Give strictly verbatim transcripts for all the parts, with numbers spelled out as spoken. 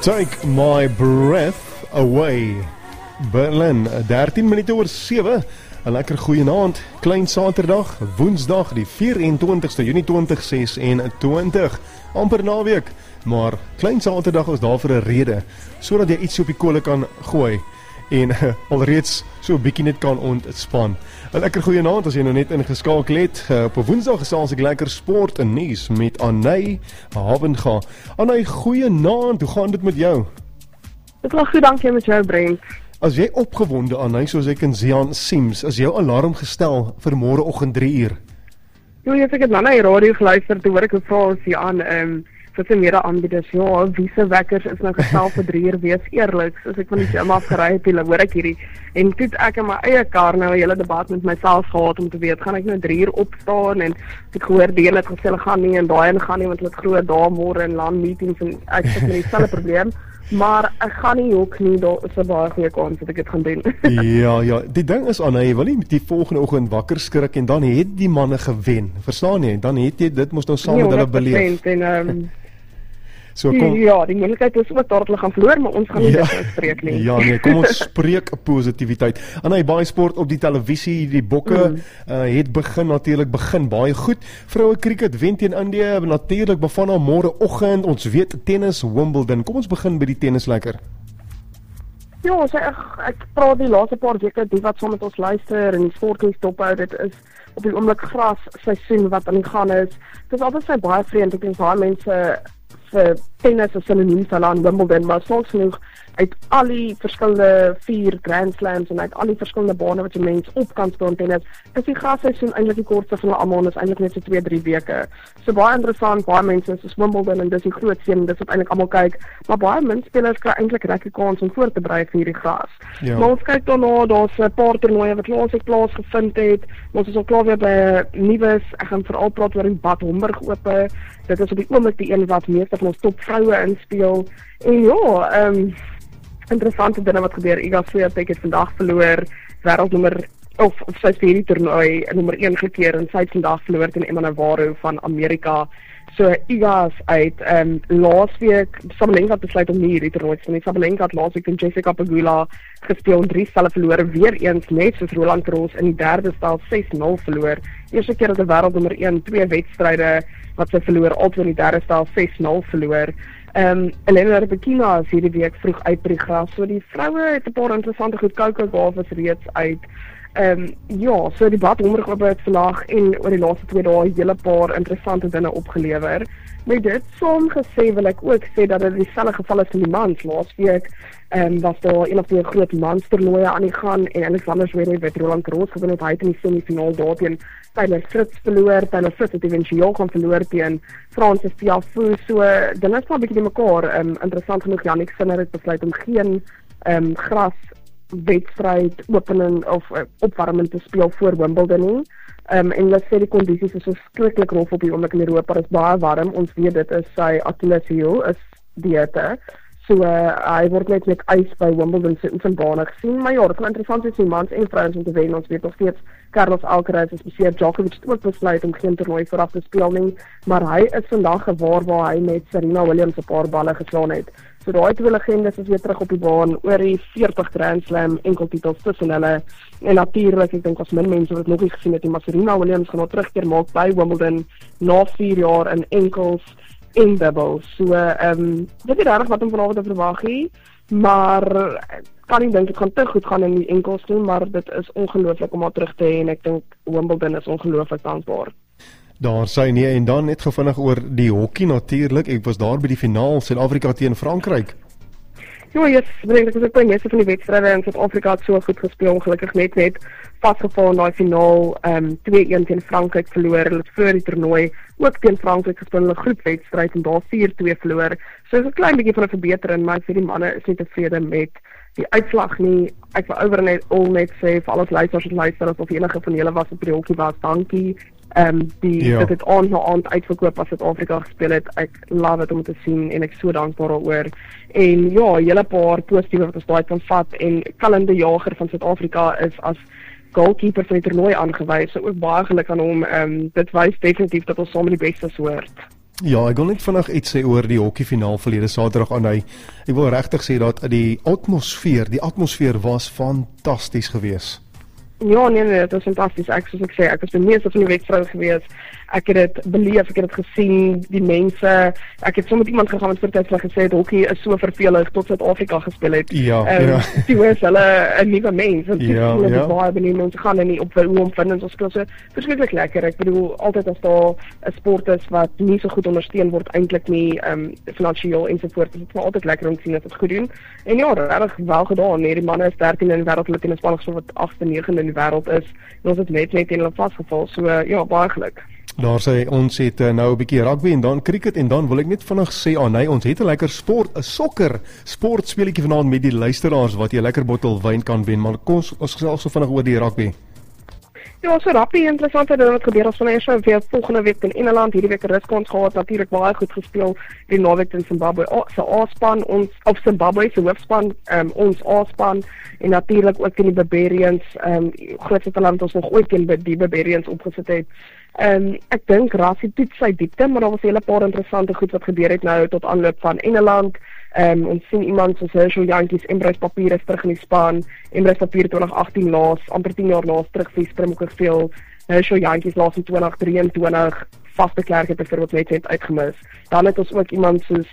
Take my breath away. Berlin, dertien minute oor sewe. 'n Lekker goeie aand. Klein Saterdag, Woensdag, die vyf-en-twintigste Junie twintig ses-en-twintig. Amper naweek, maar Klein Saterdag is daar vir 'n rede, sodat jy iets op die kolle kan gooi en uh, alreeds so 'n bietjie net kan ontspan. 'n Lekker goeie aand as jy nou net ingeskakel het. Uh, op 'n Woensdag gesels ek lekker sport en nuus met Anay Havenga. Anay, goeie aand. Hoe gaan dit met jou? Dit gaan goed, dankie met jou, Brent. As jy opgewonde, Anay, soos ek in Zian Sims, is jou alarm gestel vir môreoggend drie uur? Jo, jy het ek nou na die radio geluister, toe hoor ek 'n vraag hier aan, ehm um, vir sy mede-aanbieders, ja, wie se wekkers is nou gestel vir drie uur, wees eerlik, soos ek van die gym afgery het, hoor ek hierdie, en toe het ek in my eie kar nou 'n hele debat met myself gehad om te weet, gaan ek nou drie uur opstaan, en ek gehoor die hele het gesê, hulle gaan nie, en daai en gaan nie, want hulle het groot dae môre en land meetings, en ek sit met dieselfde probleem, maar ek gaan nie ook nie, daar is 'n baie goeie kans dat ek dit gaan doen. Ja, ja, die ding is, Anay, jy wil nie die volgende oggend wakker skrik, en dan het die manne gewen, verstaan jy, dan het jy, dit moes nou saam met hulle beleef. En, um, So, kom, ja, die moontlikheid is ook daar dat hulle gaan verloor, maar ons gaan nie ja, dit spreek nie. Ja, nee, kom ons spreek positiwiteit. Anay, baie sport op die televisie, die bokke mm. uh, het begin natuurlik begin baie goed. Vroue cricket wen teen Indië, natuurlik bevan môreoggend. Ons weet tennis Wimbledon. Kom ons begin by die tennis lekker. Ja, so ek ek praat die laaste paar weke die wat saam met ons luister en die sportnuus dophou, dit is op die oomblik gras seisoen wat aan die gang is. Dit is altyd sy baie vreemd, ek dink baie mense vir tennis as synoniem sal aan Wimbledon, maar soms genoeg uit al die verskillende vier Grand Slams en uit al die verskillende bane wat jy mens op kan speel in tennis, is die grasseisoen eintlik die kortste van hulle almal en is eintlik net so twee, drie weke. So baie interessant, baie mense is Wimbledon en dis die groot seën, dis wat eintlik almal kyk, maar baie min spelers kry eintlik regtig kans om voor te berei vir hierdie gras. Ja. Maar ons kyk daarna, daar's 'n paar toernooie wat laas ek plaas gevind het. Ons is al klaar weer by nuus. Ek gaan veral praat oor die Bad Homburg Ope. Dit is op die oomblik die een wat meeste van ons top vroue inspeel. En ja, ehm um, interessante dinge wat gebeur. Iga Swiatek het vandag verloor, wêreldnommer of of sy vir die toernooi nommer een gekeer en sy het vandag verloor teen Emma Navarro van Amerika. So Iga is uit. Ehm um, laasweek Sabalenka het besluit om nie hierdie toernooi te speel nie. Sabalenka het laasweek teen Jessica Pegula gespeel en drie stelle verloor, weer eens net soos Roland Garros in die derde stel ses nul verloor. Eerste keer dat 'n wêreldnommer een twee wedstryde wat sy verloor, altyd in die derde stel ses nul verloor. Ehm um, Elena Rybakina is hierdie week vroeg uit by die gras. So die vroue het 'n paar interessante goed Coco Gauff is reeds uit. Ehm um, ja, so die Bad Homburg Ope het vandag en oor die laaste twee dae 'n hele paar interessante dinge opgelewer. Met dit saam gesê wil ek ook sê dat dit dieselfde geval is in die mans. Laasweek ehm um, was daar een of twee groot manstoernooie aan die gang en Alexander Zverev het Roland Garros gewen het, hy het in die semifinaal daar teen Tyler Fritz verloor. Tyler Fritz het eventueel gaan verloor teen Francis Tiafoe. So dinge is maar 'n bietjie die mekaar. Ehm um, interessant genoeg, Jannik Sinner het besluit om geen ehm um, gras wedstryd opening of uh, opwarming te speel voor Wimbledon nie. Um, en hulle sê die kondisies is so skrikkelik rof op die oomblik in Europa, is baie warm. Ons weet dit is sy Achilles heel, is diete. So uh, hy word net met ys by Wimbledon se oefenbane gesien. Maar ja, dit is interessant is die mans en vrouens om te wen. Ons weet nog steeds Carlos Alcaraz is beseer, Djokovic het ook besluit om geen toernooi vooraf te speel nie, maar hy is vandag gewaar waar hy met Serena Williams 'n paar balle geslaan het. So daai twee legendes is weer terug op die baan, oor die veertig Grand Slam enkeltitels tussen hulle. En natuurlik, ek dink as min mense wat nog nie gesien het nie, maar Serena Williams gaan nou terugkeer maak by Wimbledon na vier jaar in enkels en doubles. So ehm um, dit is regtig wat om vanavond te verwag hier, maar kan nie dink dit gaan te goed gaan in die enkels nie, maar dit is ongelooflik om haar terug te hê en ek dink Wimbledon is ongelooflik dankbaar. Daar sy nie, en dan net gevinnig oor die hokkie natuurlik. Ek was daar by die finaal Suid-Afrika teen Frankryk. Ja, yes, ek was ook by meeste van die wedstryde en Suid-Afrika het so goed gespeel, ongelukkig net net vasgeval in daai finaal, um, twee-een teen Frankryk verloor. Hulle het voor die toernooi ook teen Frankryk gespeel in 'n groepwedstryd en daar vier twee verloor. So is 'n klein bietjie van 'n verbetering, maar ek sê die manne is nie tevrede met die uitslag nie. Ek wil oor net al net sê vir al ons luisters en luisteraars of enige van julle was op die hokkie was, dankie. Ehm um, die ja. dit het aand na aand uitverkoop as Suid-Afrika gespeel het. Ek love dit om te sien en ek so dankbaar daaroor. En ja, 'n hele paar positiewe wat ons daai kan vat en Kalende Jager van Suid-Afrika is as goalkeeper vir die toernooi aangewys. So ook baie geluk aan hom. Ehm um, dit wys definitief dat ons saam met die bestes hoort. Ja, ek wil net vinnig iets sê oor die hokkiefinaal verlede Saterdag aan hy. Ek wil regtig sê dat die atmosfeer, die atmosfeer was fantasties geweest. Ja, nee, nee, dit was fantasties. Ek soos ek sê, ek was die meeste van die wedstryd geweest. Ek het dit beleef, ek het dit gesien, die mense. Ek het so met iemand gegaan wat vertel het gesê dat hokkie is so vervelig tot Suid-Afrika gespeel het. Ja, um, ja. Toe is hulle 'n nuwe mens. En ja, toe ja. baie benieuwd mense gaan en nie op hoe omvindings ons speel so verskriklik lekker. Ek bedoel altyd as daar 'n sport is wat nie so goed ondersteun word eintlik nie, um, finansiëel ensovoorts, is dit maar altyd lekker om te sien dat dit goed doen. En ja, regtig wel gedaan. Nee, die manne is dertien in die wêreld, hulle teen 'n span gespeel wat agste, negende in die wêreld is. En ons het net net teen hulle vasgeval. So uh, ja, baie geluk. Daar sê ons het uh, nou 'n bietjie rugby en dan cricket en dan wil ek net vinnig sê aan hy ons het 'n lekker sport, 'n sokker sport speletjie vanaand met die luisteraars wat jy 'n lekker bottel wyn kan wen, maar kom ons ons gesels so vinnig oor die rugby. Ja, so rugby interessant het wat gebeur as van eers weer volgende week in Engeland, hierdie week 'n ruskans gehad, natuurlik baie goed gespeel die naweek in Zimbabwe. O, se A-span ons of Zimbabwe se hoofspan, um, ons A-span en natuurlik ook teen die Barbarians, um, grootste talent ons nog ooit teen die Barbarians opgesit het. Um, ek dink Rassie toets sy diepte, maar daar was 'n hele paar interessante goed wat gebeur het nou tot aanloop van Engeland. Um, ons sien iemand soos Herschel Jantjies, Embrys Papier is terug in die span, Embrys Papier twintig agtien laas, amper tien jaar laas terug vir Springbokke gespeel, Herschel Jantjies laas in twintig drieëntwintig, vaste klerk het byvoorbeeld net net uitgemis. Dan het ons ook iemand soos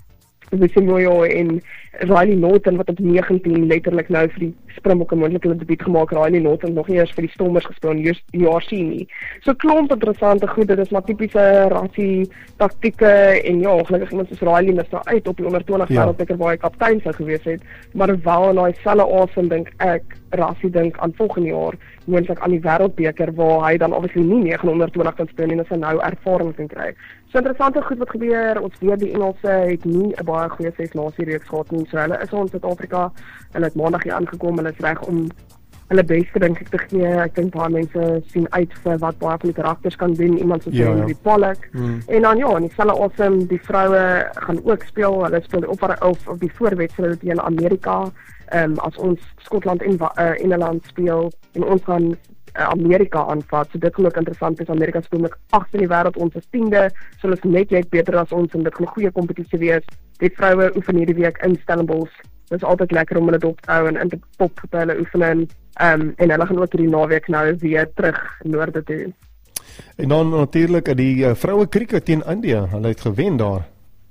Wisimoyo en Riley Norton wat op negentien letterlik nou vir die Springbokke moontlik hulle debuut gemaak. Riley Norton nog nie eers vir die Stormers gespeel in die jaar sien nie. So klomp interessante goed, dit is maar tipiese Rassie taktieke en ja, gelukkig iemand soos Riley mis nou uit op die onder twintig ja. wêreldbeker waar hy kaptein sou gewees het, maar wel in daai selfe asem dink ek Rassie dink aan volgende jaar moontlik aan die wêreldbeker waar hy dan obviously nie nege onder twintig kan speel nie en as hy nou ervaring kan kry. So interessante goed wat gebeur, ons weet die Engelse het nie 'n baie goeie ses nasie reeks gehad nie, so hulle is ons Suid-Afrika, hulle het maandag hier aangekom, hulle is reg om hulle beste dink ek te gee. Ek dink baie mense sien uit vir wat baie van die karakters kan doen, iemand soos ja, die Pollock. Hmm. En dan ja, in dieselfde asem, die vroue gaan ook speel, hulle speel op of op die voorwedstryd teen Amerika, um, as ons Skotland en uh, Engeland speel en ons gaan uh, Amerika aanvat. So dit gaan ook interessant is. Amerika speel met agste in die wêreld, ons is tiende, so hulle is net net beter as ons en dit gaan 'n goeie kompetisie wees. Die vroue oefen hierdie week in Stellenbosch. Dit is altyd lekker om hulle dop te hou en in te pop by hulle oefening. Um, en hulle gaan ook hierdie naweek nou weer terug noorde toe. En dan natuurlik die uh, vroue cricket teen India, hulle het gewen daar.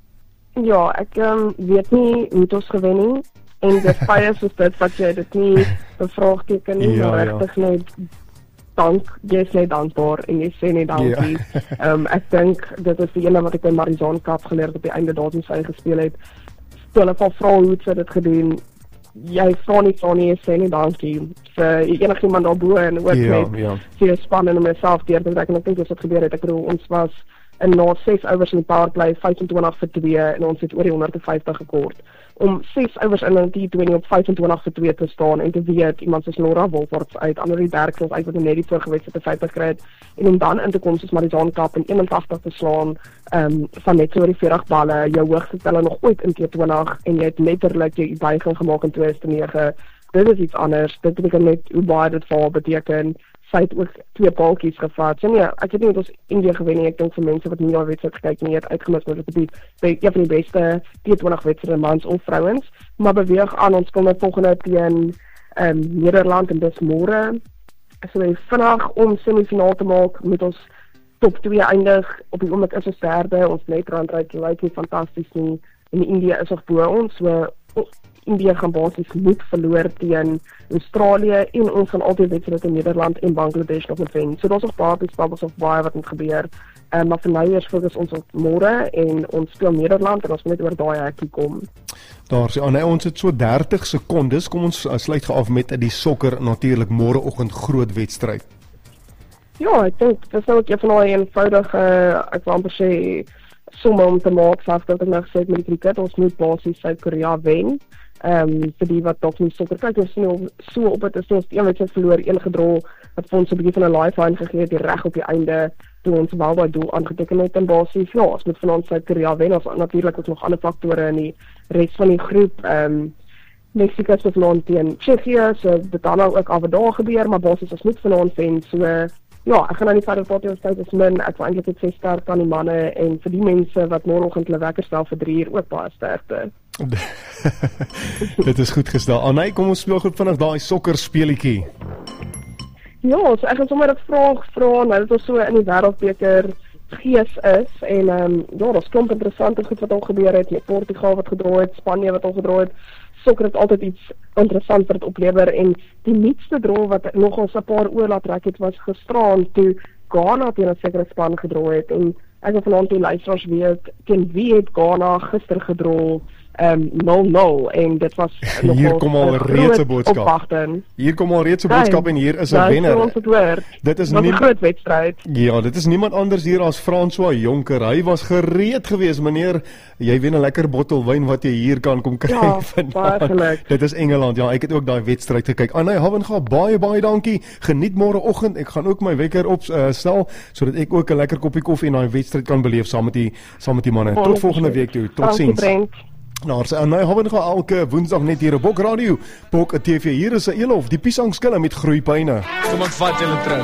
Ja, ek um, weet nie hoe ons gewen nie. En dit baie soos dit wat jy dit nie bevraagteken nie, ja, maar regtig ja. net dank, jy is net dankbaar en jy sê net dankie. Ja. um, ek dink dit is die ene wat ek by Marizaan Cup geleer het op die einde daar toe sy gespeel het. Toe hulle van vra hoe sy dit gedoen, jy vra nie vra nie, jy sê net dankie vir enigiemand daarbo en ook ja, net ja. vir span en om myself deur te trek en ek dink dis wat gebeur het. Ek bedoel ons was in na ses overs in die powerplay vyfentwintig vir twee en ons het oor die honderd vyftig gekort. Om ses overs in die T twintig op vyfentwintig vir twee te staan en te weet iemand soos Laura Wolforts uit, Annelie Derksen uit wat net die voorgewedstryd te vyftig gekry het en om dan in te kom soos Marizaan Cup in eenentagtig te slaan um, van net so oor die veertig balle, jou hoogste telle nog ooit in T twintig en jy het letterlik jou buiging gemaak in twee tuisend nege. Dit is iets anders. Dit beteken net hoe baie dit vir haar beteken. Sy het ook twee paaltjies gevat. So nee, ek het nie met ons India gewen nie. Ek dink vir mense wat nie al wedstryd gekyk nie, het uitgemis met dit by een van die beste T twintig wedstryde mans of vrouens, maar beweeg aan. Ons kom nou volgende teen um, Nederland en dis môre. So vinnig om semifinaal te maak met ons top twee eindig. Op die oomblik is ons derde, ons net randryk lyk nie fantasties nie. En India is nog bo ons, so India gaan basies moet verloor teen Australië en ons gaan altyd wedstryde in Nederland en Bangladesh nog moet wen. So daar's nog baie bubbles of baie wat moet gebeur. Um, maar vir nou eers fokus ons op môre en ons speel Nederland en ons moet net oor daai hekkie kom. Daar sê aan ons het so dertig sekondes. Kom ons uh, sluit gou af met die sokker natuurlik môreoggend groot wedstryd. Ja, ek dink dis nou ook een van daai eenvoudige uh, ek wil amper sê somme om te maak, selfs dat ek nou gesê het met die cricket, ons moet basies Suid-Korea wen. Ehm um, vir die wat dalk nie sokker kyk, ons sien so op dit is ons een wedstryd verloor, een gedra wat vir ons 'n bietjie van 'n lifeline gegee het reg op die einde toe ons wel daai doel aangeteken het en basies ja, ons moet vanaand Suid-Korea wen. Ons natuurlik ook nog ander faktore in die res van die groep. Ehm um, Mexico se vanaand teen Tsjechië, so dit dan nou ook af en daar gebeur, maar basies ons moet vanaand wen. So ja, ek gaan nou nie verder praat oor tyd is min, ek wil eintlik net sê sterkte aan die manne en vir die mense wat môreoggend hulle wekker stel vir drie uur ook baie sterkte. Dit is goed gestel. Anay, kom ons speel goed vinnig daai sokker speletjie. Ja, so ek gaan sommer 'n vraag vra nou dat ons so in die wêreldbeker gees is en ehm um, ja, daar's klomp interessante goed wat al gebeur het met Portugal wat gedraai het, Spanje wat al gedraai het. Sokker het altyd iets interessant vir dit oplewer en die nuutste draw wat nog ons 'n paar oor laat trek het was gisteraand toe Ghana teen 'n sekere span gedraai het en ek wil vanaand die luisteraars weet teen wie het Ghana gister gedraai um, nul nul en dit was hier kom al reeds 'n boodskap. Opwagting. Hier kom al reeds 'n boodskap en hier is 'n wenner. Dit is nie 'n groot wedstryd. Ja, dit is niemand anders hier as François Jonker. Hy was gereed geweest, meneer. Jy wen 'n lekker bottel wyn wat jy hier kan kom kry ja, vandag. Dit is Engeland. Ja, ek het ook daai wedstryd gekyk. Anay Havenga, baie baie dankie. Geniet môreoggend. Ek gaan ook my wekker op uh, stel sodat ek ook 'n lekker koppie koffie en daai wedstryd kan beleef saam met die saam met die manne. Tot volgende week toe. Totsiens. Nou, sy Anay Havenga elke Woensdag net hier op Bok Radio. Bok T V. Hier is 'n Elof, die piesangskille met groeipyne. Kom ek vat julle terug.